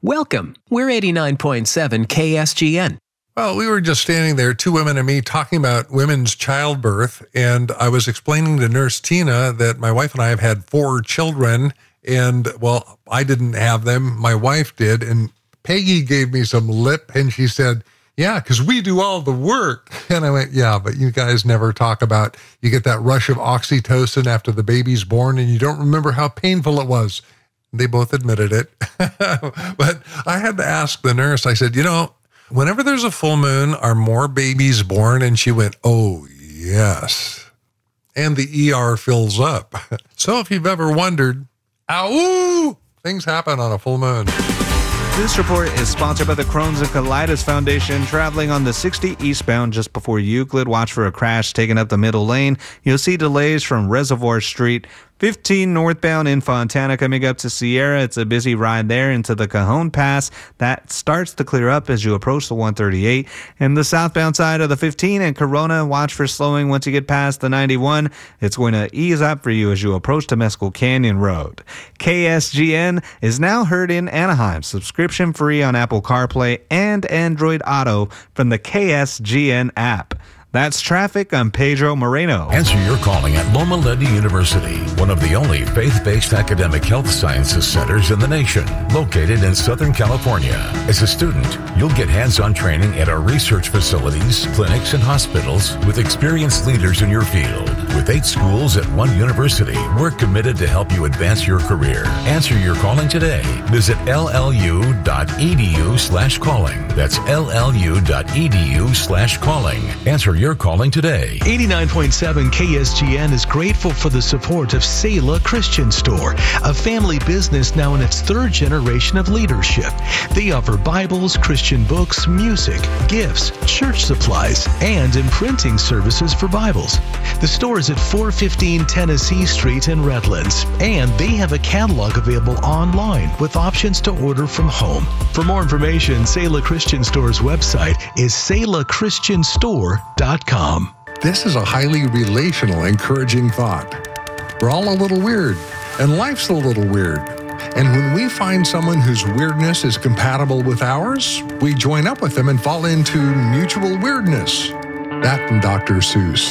Welcome. We're 89.7 KSGN. Well, we were just standing there, two women and me, talking about women's childbirth, and I was explaining to Nurse Tina that my wife and I have had 4 children, and, well, I didn't have them. My wife did, and Peggy gave me some lip, and she said, yeah, because we do all the work. And I went, yeah, but you guys never talk about, you get that rush of oxytocin after the baby's born, and you don't remember how painful it was. They both admitted it. But I had to ask the nurse, I said, whenever there's a full moon, are more babies born? And she went, oh, yes. And the ER fills up. So if you've ever wondered, ow, things happen on a full moon. This report is sponsored by the Crohn's and Colitis Foundation. Traveling on the 60 eastbound just before Euclid, watch for a crash taking up the middle lane. You'll see delays from Reservoir Street. 15 northbound in Fontana coming up to Sierra. It's a busy ride there into the Cajon Pass. That starts to clear up as you approach the 138. And the southbound side of the 15 in Corona, watch for slowing once you get past the 91. It's going to ease up for you as you approach Temescal Canyon Road. KSGN is now heard in Anaheim. Subscription free on Apple CarPlay and Android Auto from the KSGN app. That's traffic. I'm Pedro Moreno. Answer your calling at Loma Linda University, one of the only faith-based academic health sciences centers in the nation, located in Southern California. As a student, you'll get hands-on training at our research facilities, clinics, and hospitals with experienced leaders in your field. With 8 schools at one university, we're committed to help you advance your career. Answer your calling today. Visit llu.edu/calling. That's llu.edu/calling. Answer your calling today. 89.7 KSGN is grateful for the support of Selah Christian Store, a family business now in its 3rd generation of leadership. They offer Bibles, Christian books, music, gifts, church supplies, and imprinting services for Bibles. The store is at 415 Tennessee Street in Redlands, and they have a catalog available online with options to order from home. For more information, Selah Christian Store's website is selahchristianstore.com. This is a highly relational, encouraging thought. We're all a little weird, and life's a little weird. And when we find someone whose weirdness is compatible with ours, we join up with them and fall into mutual weirdness. That from Dr. Seuss.